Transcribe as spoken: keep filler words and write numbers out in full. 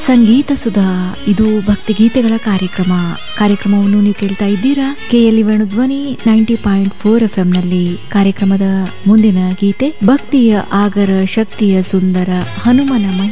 ಸಂಗೀತ ಸುಧಾ, ಇದು ಭಕ್ತಿ ಗೀತೆಗಳ ಕಾರ್ಯಕ್ರಮ. ಕಾರ್ಯಕ್ರಮವನ್ನು ನೀವು ಕೇಳ್ತಾ ಇದ್ದೀರಾ KLE Venudhwani ninety point four F M ನಲ್ಲಿ. ಕಾರ್ಯಕ್ರಮದ ಮುಂದಿನ ಗೀತೆ ಭಕ್ತಿಯ ಆಗರ ಶಕ್ತಿಯ ಸುಂದರ ಹನುಮನ ಮಹಿ